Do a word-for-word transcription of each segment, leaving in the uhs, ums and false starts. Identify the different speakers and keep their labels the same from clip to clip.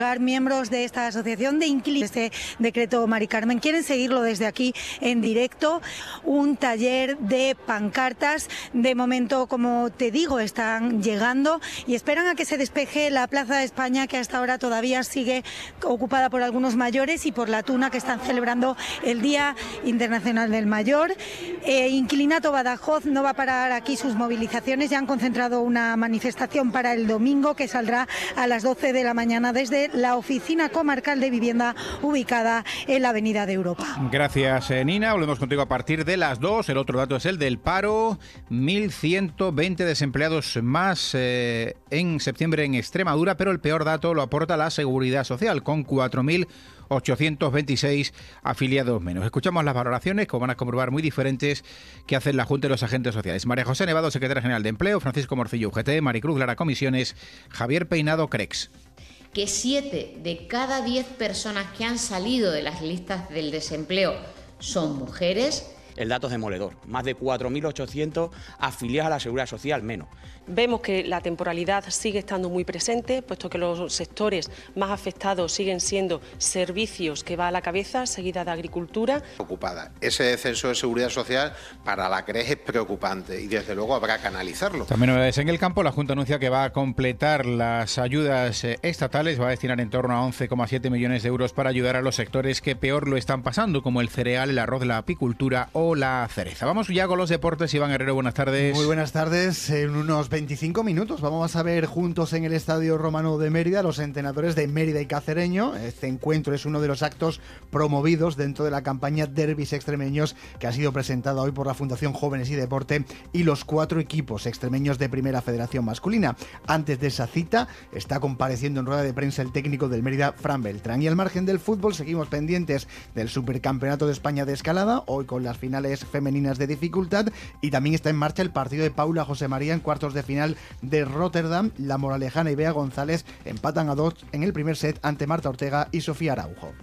Speaker 1: Miembros de esta asociación de inquilinos, este decreto, Mari Carmen, quieren seguirlo desde aquí en directo, un taller de pancartas. De momento, como te digo, están llegando y esperan a que se despeje la Plaza de España, que hasta ahora todavía sigue ocupada por algunos mayores y por la Tuna, que están celebrando el Día Internacional del Mayor. Eh, Inquilinato Badajoz no va a parar aquí sus movilizaciones, ya han concentrado una manifestación para el domingo que saldrá a las doce de la mañana desde la Oficina Comarcal de Vivienda ubicada en la Avenida de Europa.
Speaker 2: Gracias, Nina. Volvemos contigo a partir de las dos. El otro dato es el del paro. mil ciento veinte desempleados más eh, en septiembre en Extremadura, pero el peor dato lo aporta la Seguridad Social, con cuatro mil ochocientos veintiséis afiliados menos. Escuchamos las valoraciones, como van a comprobar, muy diferentes, que hacen la Junta de los Agentes Sociales. María José Nevado, secretaria general de Empleo; Francisco Morcillo, U G T; Maricruz Lara, Comisiones; Javier Peinado, CREX.
Speaker 3: Que siete de cada diez personas que han salido de las listas del desempleo son mujeres.
Speaker 4: El dato es demoledor, más de cuatro mil ochocientos afiliados a la Seguridad Social menos.
Speaker 5: Vemos que la temporalidad sigue estando muy presente, puesto que los sectores más afectados siguen siendo servicios, que va a la cabeza, seguida de agricultura.
Speaker 6: Ocupada. Ese descenso de Seguridad Social para la CREG es preocupante y desde luego habrá que analizarlo.
Speaker 2: También novedades en el campo. La Junta anuncia que va a completar las ayudas estatales, va a destinar en torno a once coma siete millones de euros para ayudar a los sectores que peor lo están pasando, como el cereal, el arroz, la apicultura o la cereza. Vamos ya con los deportes. Iván Herrero, buenas tardes.
Speaker 7: Muy buenas tardes. En unos veinticinco minutos vamos a ver juntos en el Estadio Romano de Mérida los entrenadores de Mérida y Cacereño. Este encuentro es uno de los actos promovidos dentro de la campaña Derbis Extremeños, que ha sido presentada hoy por la Fundación Jóvenes y Deporte y los cuatro equipos extremeños de Primera Federación Masculina. Antes de esa cita está compareciendo en rueda de prensa el técnico del Mérida, Fran Beltrán. Y al margen del fútbol seguimos pendientes del Supercampeonato de España de escalada, hoy con las finales femeninas de dificultad, y también está en marcha el partido de Paula José María en cuartos de final de Rotterdam. La moralejana y Bea González empatan a dos en el primer set ante Marta Ortega y Sofía Araujo.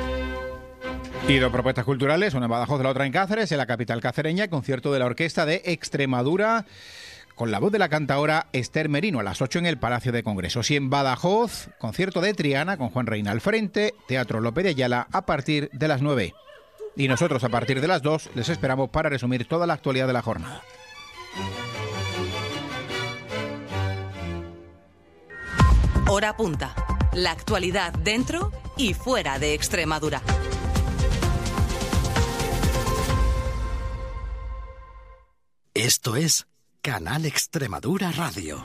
Speaker 2: Y dos propuestas culturales, una en Badajoz, la otra en Cáceres, en la capital cacereña, concierto de la Orquesta de Extremadura con la voz de la cantaora Esther Merino a las ocho en el Palacio de Congresos. Y en Badajoz, concierto de Triana con Juan Reina al frente, Teatro Lope de Ayala a partir de las nueve. Y nosotros a partir de las dos les esperamos para resumir toda la actualidad de la jornada.
Speaker 8: Hora punta. La actualidad dentro y fuera de Extremadura.
Speaker 9: Esto es Canal Extremadura Radio.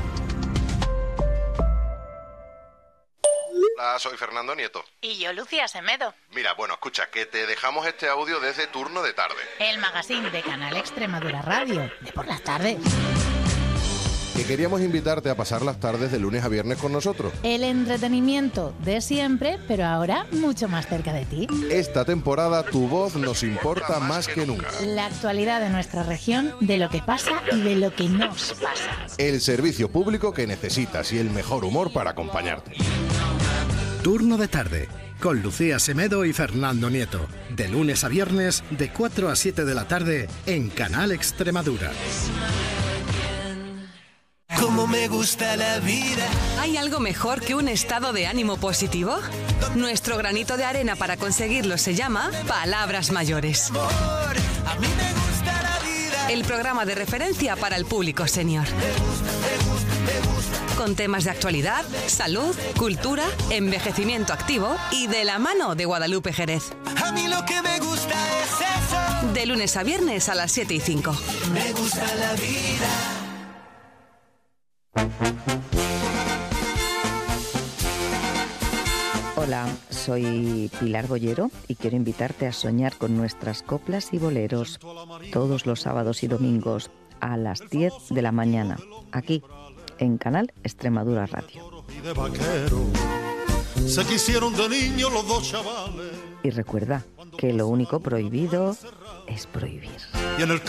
Speaker 10: Hola, soy Fernando Nieto.
Speaker 11: Y yo, Lucía Semedo.
Speaker 10: Mira, bueno, escucha, que te dejamos este audio desde Turno de Tarde.
Speaker 11: El magazine de Canal Extremadura Radio, de por las tardes.
Speaker 10: Que queríamos invitarte a pasar las tardes de lunes a viernes con nosotros.
Speaker 11: El entretenimiento de siempre, pero ahora mucho más cerca de ti.
Speaker 10: Esta temporada tu voz nos importa más que nunca.
Speaker 11: La actualidad de nuestra región, de lo que pasa y de lo que nos pasa.
Speaker 10: El servicio público que necesitas y el mejor humor para acompañarte.
Speaker 9: Turno de Tarde, con Lucía Semedo y Fernando Nieto. De lunes a viernes, de cuatro a siete de la tarde, en Canal Extremadura.
Speaker 12: Como me gusta la vida.
Speaker 8: ¿Hay algo mejor que un estado de ánimo positivo? Nuestro granito de arena para conseguirlo se llama Palabras Mayores.
Speaker 12: A mí me gusta la vida.
Speaker 8: El programa de referencia para el público senior.
Speaker 12: Me gusta, me gusta, me gusta.
Speaker 8: Con temas de actualidad, salud, cultura, envejecimiento activo y de la mano de Guadalupe Jerez.
Speaker 12: A mí lo que me gusta es eso.
Speaker 8: De lunes a viernes a las siete y cinco.
Speaker 12: Me gusta la vida.
Speaker 13: Hola, soy Pilar Bollero y quiero invitarte a soñar con nuestras coplas y boleros todos los sábados y domingos a las diez de la mañana, aquí en Canal Extremadura Radio.
Speaker 14: Se quisieron de niños los dos chavales.
Speaker 13: Y recuerda que lo único prohibido es prohibir.
Speaker 14: Y en el